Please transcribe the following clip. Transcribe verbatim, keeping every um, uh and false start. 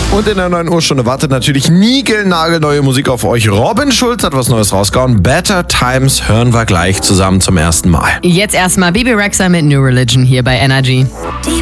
Und in der neuen Urstunde wartet natürlich niegelnagelneue Musik auf euch. Robin Schulz hat was Neues rausgehauen. Better Times hören wir gleich zusammen zum ersten Mal. Jetzt erstmal Bebe Rexha mit New Religion hier bei Energy.